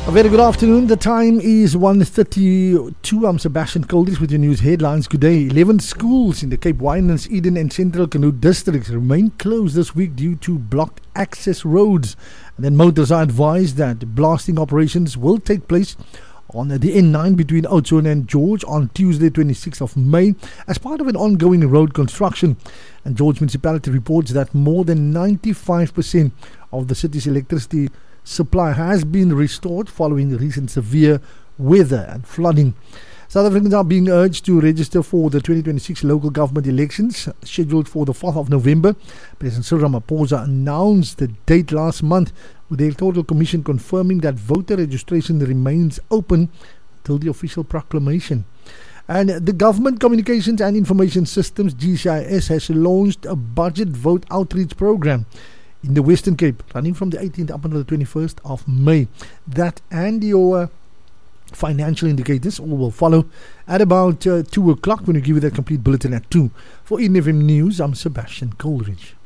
A very good afternoon. The time is 1:32. I'm Sebastian Coldridge with your news headlines. Good day. 11 schools in the Cape Winelands, Eden and Central Canoe districts remain closed this week due to blocked access roads. And then motorists are advised that blasting operations will take place on the N9 between Oudtshoorn and George on Tuesday 26th of May as part of an ongoing road construction. And George Municipality reports that more than 95% of the city's electricity supply has been restored following recent severe weather and flooding. South Africans are being urged to register for the 2026 local government elections scheduled for the 4th of November. President Cyril Ramaphosa announced the date last month, with the Electoral Commission confirming that voter registration remains open until the official proclamation. And the Government Communications and Information Systems GCIS has launched a budget vote outreach program in the Western Cape, running from the 18th up until the 21st of May. That and your financial indicators all will follow at about 2 o'clock when we give you that complete bulletin at 2. For Eden FM News, I'm Sebastian Coleridge.